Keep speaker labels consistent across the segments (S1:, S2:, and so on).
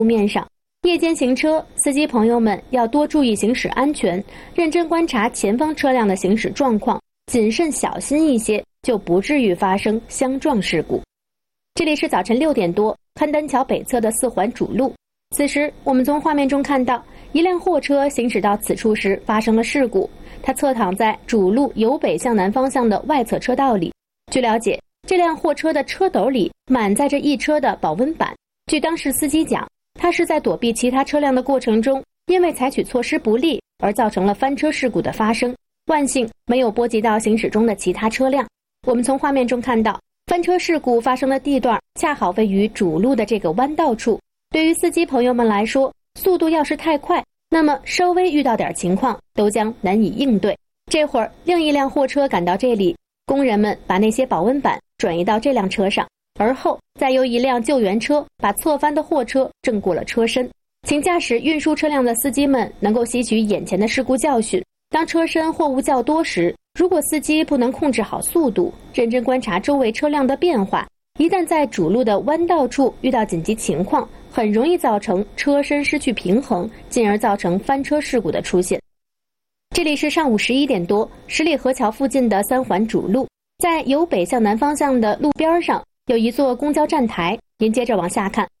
S1: 路面上。夜间行车，司机朋友们要多注意行驶安全，认真观察前方车辆的行驶状况，谨慎小心一些，就不至于发生相撞事故。这里是早晨6点多，邯郸桥北侧的4环主路。此时，我们从画面中看到，一辆货车行驶到此处时发生了事故，它侧躺在主路由北向南方向的外侧车道里。据了解，这辆货车的车斗里满载着一车的保温板。据当事司机讲，他是在躲避其他车辆的过程中，因为采取措施不力而造成了翻车事故的发生，万幸没有波及到行驶中的其他车辆。我们从画面中看到，翻车事故发生的地段恰好位于主路的这个弯道处。对于司机朋友们来说，速度要是太快，那么稍微遇到点情况都将难以应对。这会儿另一辆货车赶到这里，工人们把那些保温板转移到这辆车上，而后再由一辆救援车把侧翻的货车正过了车身。请驾驶运输车辆的司机们能够吸取眼前的事故教训，当车身货物较多时，如果司机不能控制好速度，认真观察周围车辆的变化，一旦在主路的弯道处遇到紧急情况，很容易造成车身失去平衡，进而造成翻车事故的出现。这里是上午11点多，十里河桥附近的3环主路，在由北向南方向的路边上有一座公交站台，您接着往下看。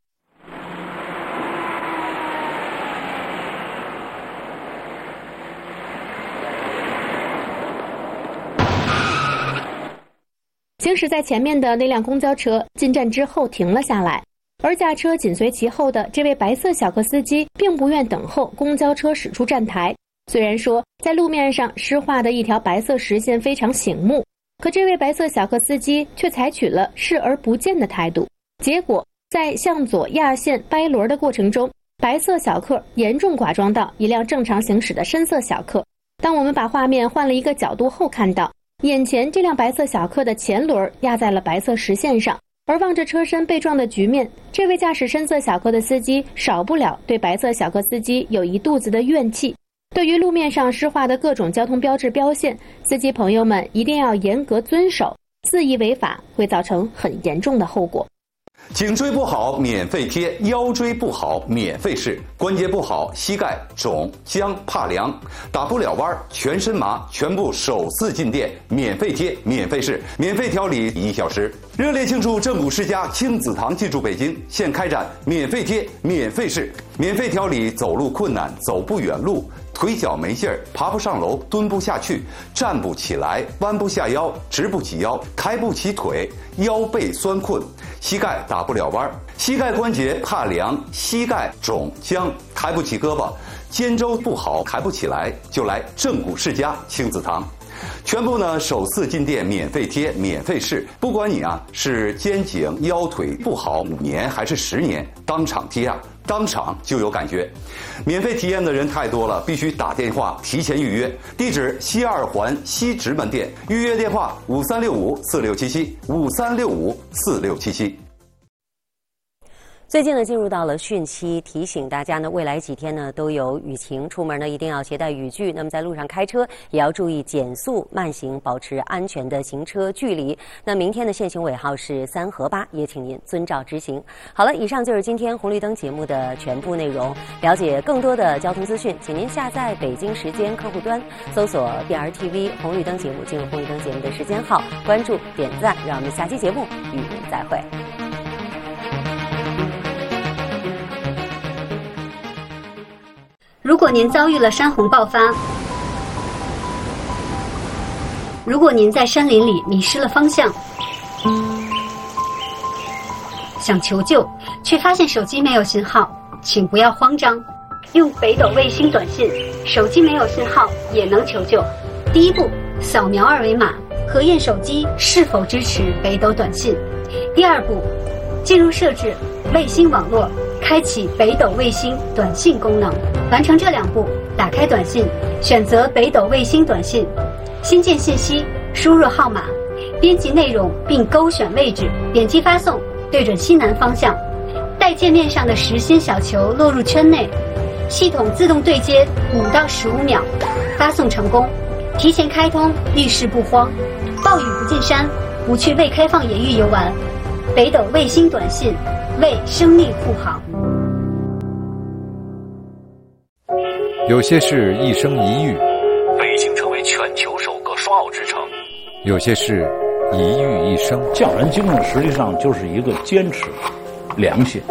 S1: 行驶在前面的那辆公交车进站之后停了下来，而驾车紧随其后的这位白色小客司机并不愿等候公交车驶出站台。虽然说在路面上施画的一条白色实线非常醒目，可这位白色小客司机却采取了视而不见的态度，结果在向左压线掰轮的过程中，白色小客严重剐撞到一辆正常行驶的深色小客。当我们把画面换了一个角度后，看到眼前这辆白色小客的前轮压在了白色实线上，而望着车身被撞的局面，这位驾驶深色小客的司机少不了对白色小客司机有一肚子的怨气。对于路面上施画的各种交通标志标线，司机朋友们一定要严格遵守，肆意违法会造成很严重的后果。
S2: 颈椎不好免费贴，腰椎不好免费试，关节不好膝盖肿僵怕凉打不了弯全身麻，全部首次进店免费贴免费试，免费调理1小时。热烈庆祝正骨世家亲子堂进驻北京，现开展免费贴免费试，免费调理走路困难走不远路，腿脚没劲儿，爬不上楼，蹲不下去，站不起来，弯不下腰，直不起腰，抬不起腿，腰背酸困，膝盖打不了弯，膝盖关节怕凉，膝盖肿僵，抬不起胳膊，肩周不好，抬不起来，就来正骨世家亲子堂。全部呢首次进店免费贴免费试，不管你是肩颈腰腿不好5年还是10年，当场贴当场就有感觉。免费体验的人太多了，必须打电话提前预约。地址西2环西直门店，预约电话5365467753654677。
S3: 最近呢，进入到了汛期，提醒大家呢，未来几天呢都有雨情，出门呢一定要携带雨具。那么在路上开车也要注意减速慢行，保持安全的行车距离。那明天的限行尾号是3和8，也请您遵照执行。好了，以上就是今天红绿灯节目的全部内容。了解更多的交通资讯，请您下载北京时间客户端，搜索 BRTV 红绿灯节目，进入红绿灯节目的时间号，关注点赞。让我们下期节目与您再会。
S4: 如果您遭遇了山洪爆发，如果您在山林里迷失了方向，想求救却发现手机没有信号，请不要慌张，用北斗卫星短信，手机没有信号也能求救。第一步，扫描2维码，核验手机是否支持北斗短信。第二步，进入设置卫星网络，开启北斗卫星短信功能。完成这2步，打开短信，选择北斗卫星短信，新建信息，输入号码，编辑内容并勾选位置，点击发送，对准西南方向，待界面上的实心小球落入圈内，系统自动对接5到15秒，发送成功。提前开通，遇事不慌，暴雨不进山，不去未开放野域游玩。北斗卫星短信，为生命护航。
S5: 有些是一生一遇，
S6: 北京成为全球首个双奥之城；
S5: 有些是一遇一生。
S7: 匠人精神实际上就是一个坚持、良心。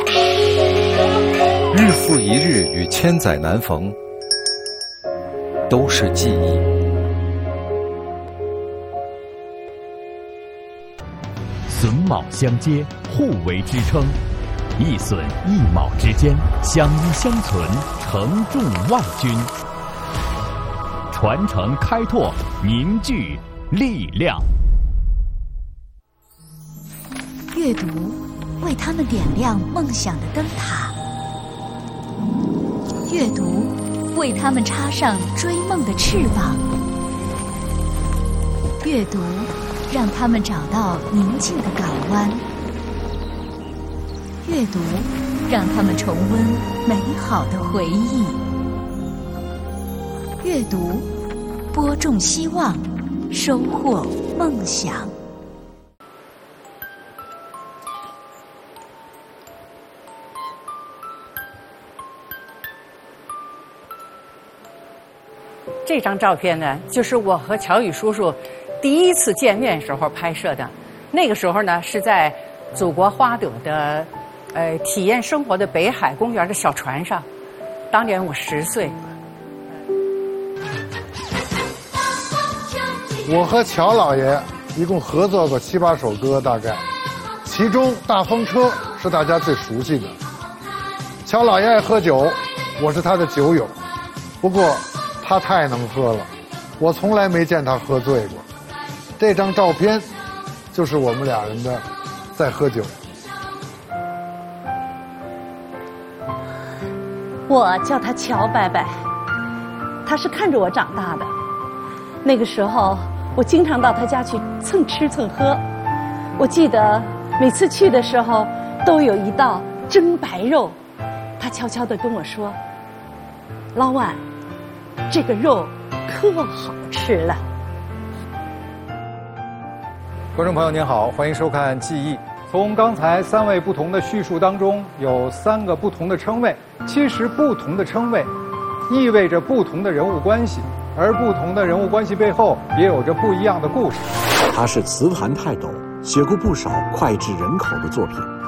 S5: 日复一日与千载难逢，都是记忆。
S8: 榫卯相接，互为支撑，一榫一卯之间，相依相存，承重万钧。传承开拓，凝聚力量。
S9: 阅读为他们点亮梦想的灯塔，阅读为他们插上追梦的翅膀，阅读让他们找到宁静的港湾，阅读让他们重温美好的回忆，阅读播种希望，收获梦想。
S10: 这张照片呢，就是我和乔羽叔叔第一次见面时候拍摄的。那个时候呢，是在祖国花朵的体验生活的北海公园的小船上。当年我10岁。
S11: 我和乔老爷一共合作过7、8首歌，大概，其中《大风车》是大家最熟悉的。乔老爷爱喝酒，我是他的酒友，不过他太能喝了，我从来没见他喝醉过。这张照片就是我们俩人的在喝酒。
S12: 我叫他乔伯伯，他是看着我长大的。那个时候我经常到他家去蹭吃蹭喝，我记得每次去的时候都有一道蒸白肉，他悄悄地跟我说：“老婉，这个肉可好吃了。”
S13: 观众朋友您好，欢迎收看《记忆》。从刚才3位不同的叙述当中，有3个不同的称谓。其实不同的称谓意味着不同的人物关系，而不同的人物关系背后也有着不一样的故事。
S14: 他是词坛泰斗，写过不少脍炙人口的作品。